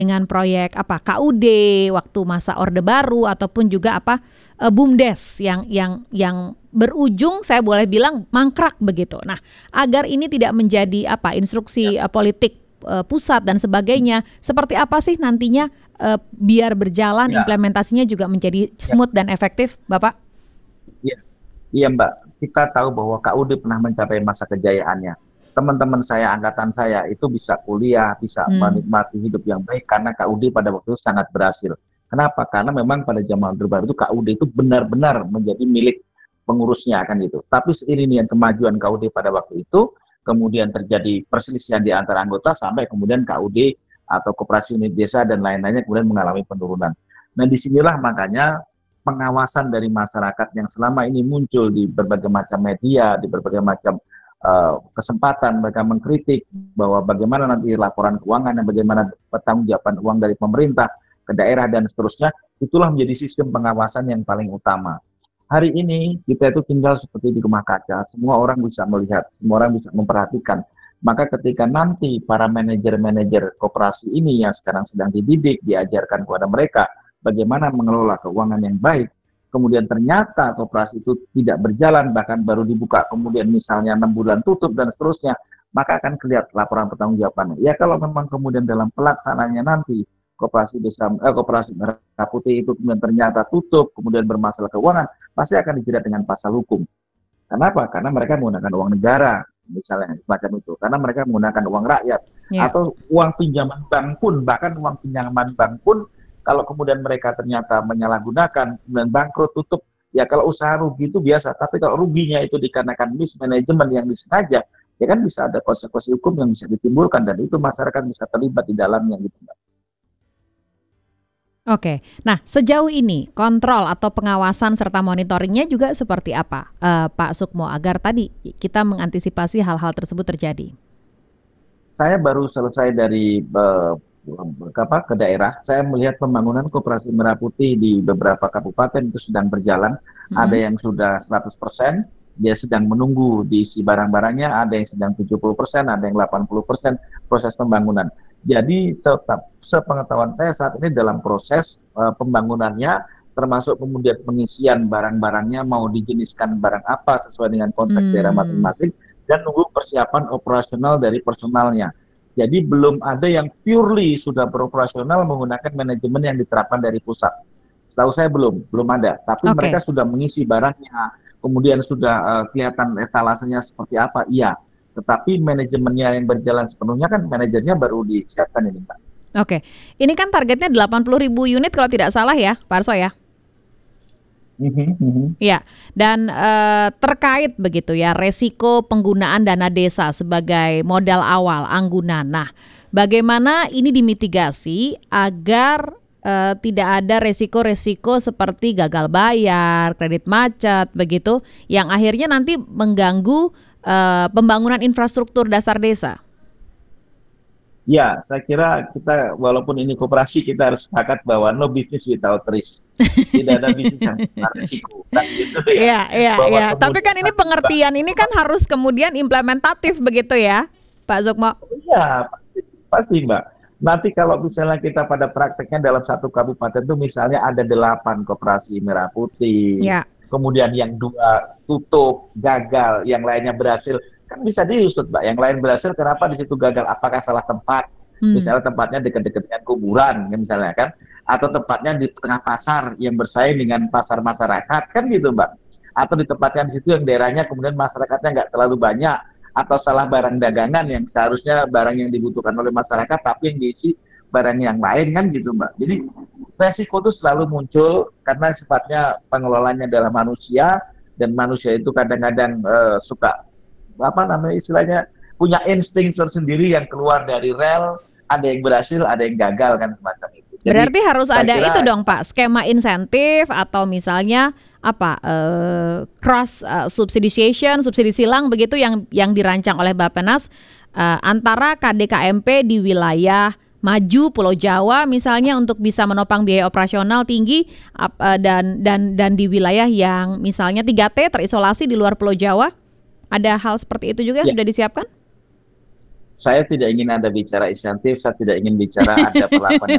dengan proyek KUD waktu masa Orde Baru ataupun juga BUMDes yang berujung saya boleh bilang mangkrak begitu. Nah, agar ini tidak menjadi instruksi politik pusat dan sebagainya, seperti apa sih nantinya biar berjalan implementasinya juga menjadi smooth dan efektif, Bapak? Iya Mbak, kita tahu bahwa KUD pernah mencapai masa kejayaannya. Teman-teman saya, angkatan saya itu bisa kuliah, bisa menikmati hidup yang baik karena KUD pada waktu itu sangat berhasil. Kenapa? Karena memang pada zaman Orde Baru itu KUD itu benar-benar menjadi milik pengurusnya kan gitu. Tapi seiring dengan kemajuan KUD pada waktu itu, kemudian terjadi perselisihan di antara anggota sampai kemudian KUD atau koperasi unit desa dan lain-lainnya kemudian mengalami penurunan. Nah disinilah makanya pengawasan dari masyarakat yang selama ini muncul di berbagai macam media, di berbagai macam kesempatan mereka mengkritik bahwa bagaimana nanti laporan keuangan dan bagaimana pertanggungjawaban uang dari pemerintah ke daerah dan seterusnya, itulah menjadi sistem pengawasan yang paling utama. Hari ini kita itu tinggal seperti di rumah kaca, semua orang bisa melihat, semua orang bisa memperhatikan. Maka ketika nanti para manajer-manajer koperasi ini yang sekarang sedang dididik, diajarkan kepada mereka bagaimana mengelola keuangan yang baik, kemudian ternyata koperasi itu tidak berjalan, bahkan baru dibuka, kemudian misalnya 6 bulan tutup dan seterusnya, maka akan kelihatan laporan pertanggungjawabannya. Ya kalau memang kemudian dalam pelaksanaannya nanti koperasi Merah Putih itu kemudian ternyata tutup, kemudian bermasalah keuangan, pasti akan dijerat dengan pasal hukum. Kenapa? Karena mereka menggunakan uang negara, misalnya semacam itu. Karena mereka menggunakan uang rakyat atau uang pinjaman bank pun, bahkan uang pinjaman bank pun kalau kemudian mereka ternyata menyalahgunakan, kemudian bangkrut, tutup, ya kalau usaha rugi itu biasa. Tapi kalau ruginya itu dikarenakan mismanagement yang disengaja, ya kan bisa ada konsekuensi hukum yang bisa ditimbulkan, dan itu masyarakat bisa terlibat di dalamnya gitu. Oke, nah sejauh ini kontrol atau pengawasan serta monitoringnya juga seperti apa, Pak Sukmo, agar tadi kita mengantisipasi hal-hal tersebut terjadi? Saya baru selesai dari ke daerah, saya melihat pembangunan koperasi Merah Putih di beberapa kabupaten itu sedang berjalan. Ada yang sudah 100%, dia sedang menunggu diisi barang-barangnya, ada yang sedang 70%, ada yang 80% proses pembangunan. Jadi sepengetahuan saya saat ini dalam proses pembangunannya, termasuk kemudian pengisian barang-barangnya, mau dijeniskan barang apa sesuai dengan konteks daerah masing-masing, dan nunggu persiapan operasional dari personalnya. Jadi belum ada yang purely sudah beroperasional menggunakan manajemen yang diterapkan dari pusat. Setahu saya belum ada. Tapi mereka sudah mengisi barangnya, kemudian sudah kelihatan etalasenya seperti apa, iya. Tetapi manajemennya yang berjalan sepenuhnya kan manajernya baru disiapkan ini, Pak. Oke, ini kan targetnya 80.000 unit kalau tidak salah ya, Pak Arso ya? Ya, dan terkait begitu ya resiko penggunaan dana desa sebagai modal awal anggunan. Nah, bagaimana ini dimitigasi agar tidak ada resiko-resiko seperti gagal bayar, kredit macet begitu, yang akhirnya nanti mengganggu pembangunan infrastruktur dasar desa? Ya, saya kira kita walaupun ini koperasi, kita harus sepakat bahwa no business without risk. Tidak ada bisnis yang tanpa risiko. Kan gitu ya. Iya. Tapi kan ini pengertian ini kan harus kemudian implementatif begitu ya, Pak Sukmo? Iya, pasti Mbak. Nanti kalau misalnya kita pada prakteknya dalam satu kabupaten itu misalnya ada 8 koperasi Merah Putih, kemudian yang 2 tutup, gagal, yang lainnya berhasil. Kan bisa diusut, Mbak. Yang lain berhasil, kenapa di situ gagal? Apakah salah tempat? Misalnya tempatnya dekat-dekat dengan kuburan, misalnya kan? Atau tempatnya di tengah pasar yang bersaing dengan pasar masyarakat, kan gitu, Mbak? Atau di tempatnya di situ yang daerahnya kemudian masyarakatnya nggak terlalu banyak, atau salah barang dagangan yang seharusnya barang yang dibutuhkan oleh masyarakat, tapi yang diisi barang yang lain, kan gitu, Mbak. Jadi resiko itu selalu muncul karena sifatnya pengelolanya adalah manusia, dan manusia itu kadang-kadang suka istilahnya punya insting tersendiri yang keluar dari rel, ada yang berhasil, ada yang gagal, kan semacam itu. Jadi, berarti harus ada itu dong Pak, skema insentif atau misalnya cross subsidization, subsidi silang begitu yang dirancang oleh Bappenas antara KDKMP di wilayah maju Pulau Jawa misalnya untuk bisa menopang biaya operasional tinggi dan di wilayah yang misalnya 3T terisolasi di luar Pulau Jawa. Ada hal seperti itu juga sudah disiapkan? saya tidak ingin Anda bicara insentif, saya tidak ingin bicara ada perlakuan